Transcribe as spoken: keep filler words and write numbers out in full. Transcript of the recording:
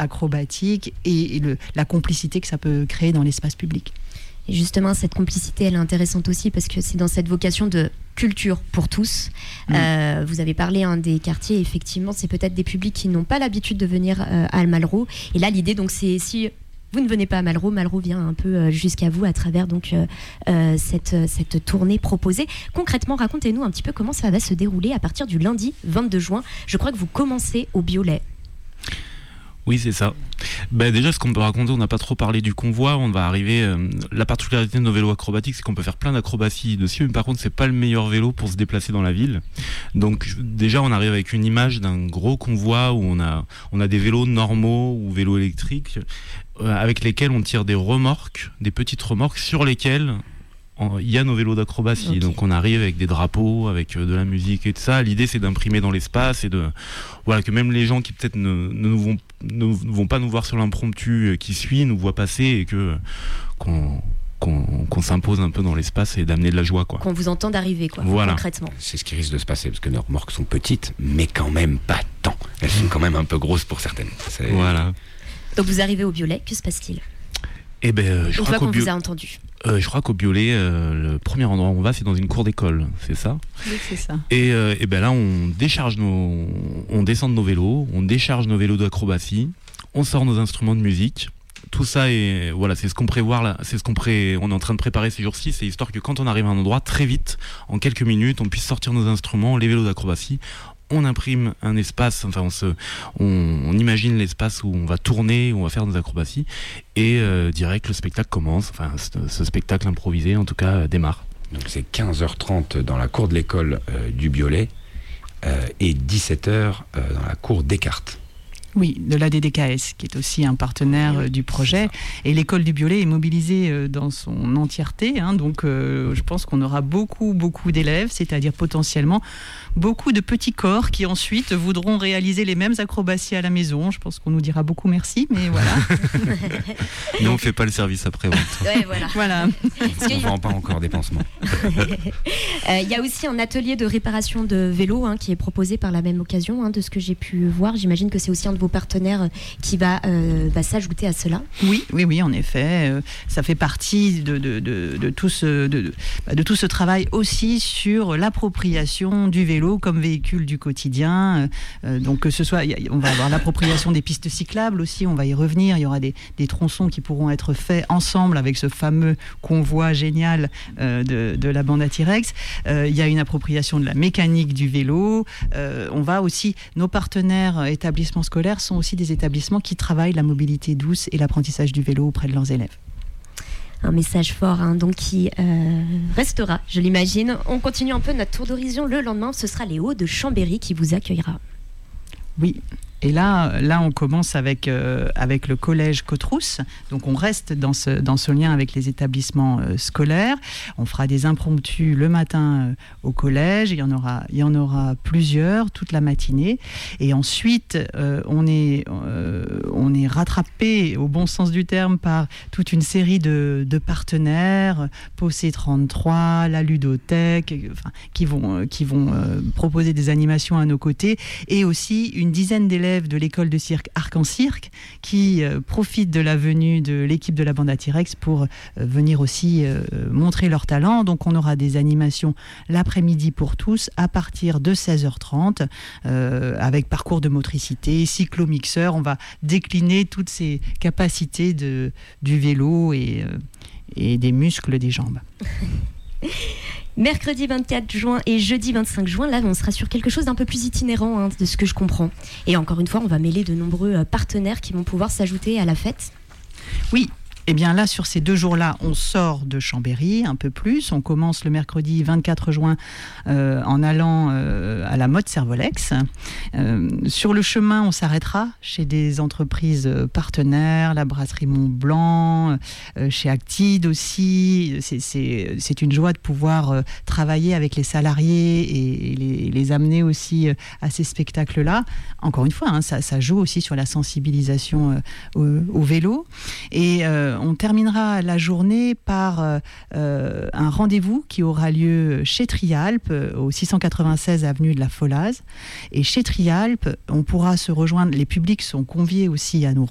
acrobatique et, et le, la complicité que ça peut créer dans l'espace public. Et justement, cette complicité, elle est intéressante aussi parce que c'est dans cette vocation de culture pour tous. Mmh. Euh, vous avez parlé hein, des quartiers, effectivement, c'est peut-être des publics qui n'ont pas l'habitude de venir euh, à Malraux. Et là, l'idée, donc, c'est si vous ne venez pas à Malraux, Malraux vient un peu euh, jusqu'à vous à travers donc, euh, euh, cette, cette tournée proposée. Concrètement, racontez-nous un petit peu comment ça va se dérouler à partir du lundi vingt-deux juin. Je crois que vous commencez au Biolay. Oui, c'est ça. Ben déjà, ce qu'on peut raconter, on n'a pas trop parlé du convoi. On va arriver. Euh, la particularité de nos vélos acrobatiques, c'est qu'on peut faire plein d'acrobaties dessus, mais par contre, c'est pas le meilleur vélo pour se déplacer dans la ville. Donc, déjà, on arrive avec une image d'un gros convoi où on a, on a des vélos normaux ou vélos électriques euh, avec lesquels on tire des remorques, des petites remorques sur lesquelles il y a nos vélos d'acrobatie. Okay. Donc on arrive avec des drapeaux, avec de la musique et tout ça. L'idée, c'est d'imprimer dans l'espace et de voilà que même les gens qui peut-être ne, ne, vont, ne vont pas nous voir sur l'impromptu qui suit nous voient passer et que qu'on, qu'on, qu'on s'impose un peu dans l'espace et d'amener de la joie, quoi. Qu'on vous entende arriver, quoi, voilà. Concrètement. C'est ce qui risque de se passer parce que nos remorques sont petites, mais quand même pas tant. Elles sont quand même un peu grosses pour certaines. C'est... Voilà. Donc vous arrivez au Biolay, que se passe-t-il ? Eh ben, je Une crois fois qu'on Bio... vous a entendu. Euh, je crois qu'au Biolay, euh, le premier endroit où on va, c'est dans une cour d'école, c'est ça ? Oui, c'est ça. Et, euh, et ben là, on décharge nos, on descend de nos vélos, on décharge nos vélos d'acrobatie, on sort nos instruments de musique. Tout ça est, voilà, c'est ce qu'on prévoit là, c'est ce qu'on pré, on est en train de préparer ces jours-ci, c'est histoire que quand on arrive à un endroit, très vite, en quelques minutes, on puisse sortir nos instruments, les vélos d'acrobatie. On imprime un espace, enfin on, se, on, on imagine l'espace où on va tourner, où on va faire nos acrobaties, et euh, direct le spectacle commence, enfin ce, ce spectacle improvisé en tout cas euh, démarre. Donc c'est quinze heures trente dans la cour de l'école euh, du Biolay euh, et dix-sept heures euh, dans la cour Descartes. Oui, de l'A D D K S, qui est aussi un partenaire euh, du projet. Et l'école du Biolay est mobilisée euh, dans son entièreté. Hein, donc, euh, je pense qu'on aura beaucoup, beaucoup d'élèves, c'est-à-dire potentiellement beaucoup de petits corps qui ensuite voudront réaliser les mêmes acrobaties à la maison. Je pense qu'on nous dira beaucoup merci, mais voilà. Nous, on ne fait pas le service après-vente. Ouais, voilà. Voilà. On ne vend pas encore des pansements. Il euh, y a aussi un atelier de réparation de vélos hein, qui est proposé par la même occasion, hein, de ce que j'ai pu voir. J'imagine que c'est aussi un de vos partenaires qui va, euh, va s'ajouter à cela. Oui, oui, oui, en effet. Euh, ça fait partie de, de, de, de, tout ce, de, de tout ce travail aussi sur l'appropriation du vélo comme véhicule du quotidien. Euh, donc que ce soit, y a, on va avoir l'appropriation des pistes cyclables aussi, on va y revenir. Il y aura des, des tronçons qui pourront être faits ensemble avec ce fameux convoi génial euh, de, de la bande à T-Rex. Euh, il y a une appropriation de la mécanique du vélo. Euh, on va aussi, nos partenaires établissements scolaires sont aussi des établissements qui travaillent la mobilité douce et l'apprentissage du vélo auprès de leurs élèves. Un message fort hein, donc qui euh, restera, je l'imagine. On continue un peu notre tour d'horizon le lendemain. Ce sera les Hauts de Chambéry qui vous accueillera. Oui. Et là, là, on commence avec, euh, avec le collège Cotrousse. Donc, on reste dans ce, dans ce lien avec les établissements euh, scolaires. On fera des impromptus le matin euh, au collège. Il y en aura, il y en aura plusieurs toute la matinée. Et ensuite, euh, on est, euh, on est rattrapé, au bon sens du terme, par toute une série de, de partenaires, Possé trente-trois, la Ludothèque, enfin, qui vont, euh, qui vont euh, proposer des animations à nos côtés. Et aussi une dizaine d'élèves de l'école de cirque Arc-en-Cirque qui euh, profitent de la venue de l'équipe de la bande à T-Rex pour euh, venir aussi euh, montrer leur talent. Donc on aura des animations l'après-midi pour tous à partir de seize heures trente euh, avec parcours de motricité, cyclomixeur. On va décliner toutes ces capacités de, du vélo et, euh, et des muscles des jambes. Mercredi vingt-quatre juin et jeudi vingt-cinq juin, là on sera sur quelque chose d'un peu plus itinérant hein, de ce que je comprends. Et encore une fois, on va mêler de nombreux partenaires qui vont pouvoir s'ajouter à la fête. Oui. Eh bien là, sur ces deux jours-là, on sort de Chambéry un peu plus. On commence le mercredi vingt-quatre juin euh, en allant euh, à la Motte Servolex. Euh, sur le chemin, on s'arrêtera chez des entreprises partenaires, la brasserie Mont Blanc, euh, chez Actide aussi. C'est, c'est, c'est une joie de pouvoir euh, travailler avec les salariés et, et les, les amener aussi euh, à ces spectacles-là. Encore une fois, hein, ça, ça joue aussi sur la sensibilisation euh, au, au vélo. Et euh, on terminera la journée par euh, un rendez-vous qui aura lieu chez Trialp, au six cent quatre-vingt-seize avenue de la Folaz. Et chez Trialp, on pourra se rejoindre, les publics sont conviés aussi à nous